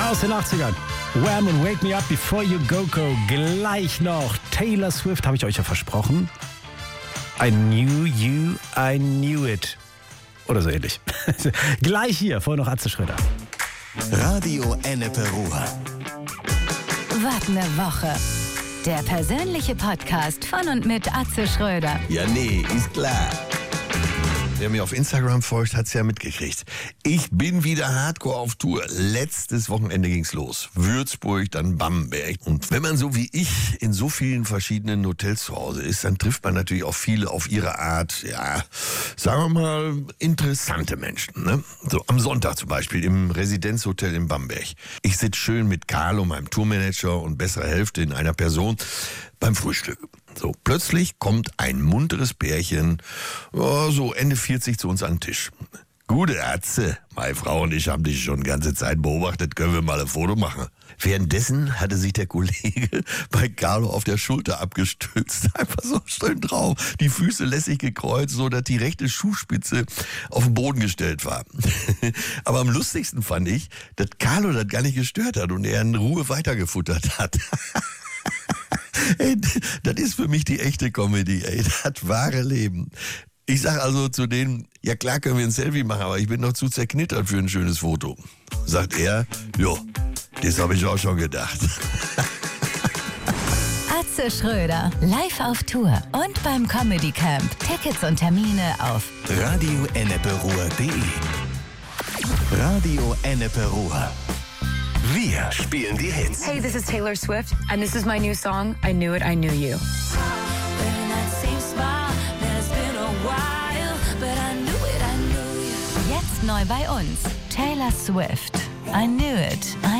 Aus den 80ern. Wham! Und Wake Me Up Before You Go Go. Gleich noch Taylor Swift, habe ich euch ja versprochen. I knew you, I knew it. Oder so ähnlich. Gleich hier, vorher noch Atze Schröder. Radio Ennepe Ruhr. Was ne Woche. Der persönliche Podcast von und mit Atze Schröder. Ja, nee, ist klar. Wer mir auf Instagram folgt, hat's ja mitgekriegt. Ich bin wieder hardcore auf Tour. Letztes Wochenende ging's los. Würzburg, dann Bamberg. Und wenn man so wie ich in so vielen verschiedenen Hotels zu Hause ist, dann trifft man natürlich auch viele auf ihre Art, ja, sagen wir mal, interessante Menschen. Ne? So am Sonntag zum Beispiel im Residenzhotel in Bamberg. Ich sitze schön mit Carlo, meinem Tourmanager und bessere Hälfte in einer Person beim Frühstück. So, plötzlich kommt ein munteres Pärchen, so Ende 40 zu uns an den Tisch. Gute Atze, meine Frau und ich haben dich schon die ganze Zeit beobachtet, können wir mal ein Foto machen. Währenddessen hatte sich der Kollege bei Carlo auf der Schulter abgestützt, einfach so schön drauf, die Füße lässig gekreuzt, so dass die rechte Schuhspitze auf den Boden gestellt war. Aber am lustigsten fand ich, dass Carlo das gar nicht gestört hat und er in Ruhe weitergefuttert hat. Ey, das ist für mich die echte Comedy, ey, das wahre Leben. Ich sag also zu denen, ja klar können wir ein Selfie machen, aber ich bin noch zu zerknittert für ein schönes Foto. Sagt er, jo, das habe ich auch schon gedacht. Atze Schröder, live auf Tour und beim Comedy Camp. Tickets und Termine auf radioenneperuhr.de. Radio Ennepe Ruhr. Wir spielen die Hits. Hey, this is Taylor Swift, and this is my new song, I Knew It, I Knew You. Jetzt neu bei uns. Taylor Swift. I knew it, I